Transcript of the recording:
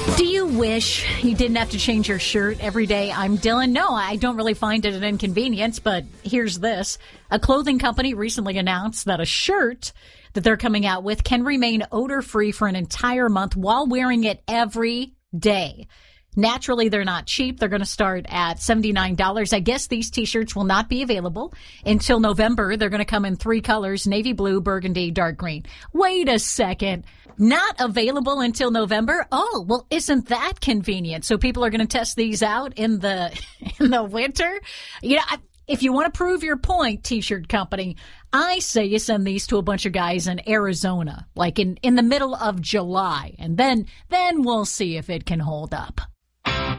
Do you wish you didn't have to change your shirt every day? I'm Dylan. No, I don't really find it an inconvenience, but here's this. A clothing company recently announced that a shirt that they're coming out with can remain odor-free for an entire month while wearing it every day. Naturally, they're not cheap. They're going to start at $79. I guess these T-shirts will not be available until November. They're going to come in 3 colors, navy blue, burgundy, dark green. Wait a second. Not available until November? Oh, well, isn't that convenient? So people are going to test these out in the winter? You know, if you want to prove your point, T-shirt company, I say you send these to a bunch of guys in Arizona, like in the middle of July, and then we'll see if it can hold up.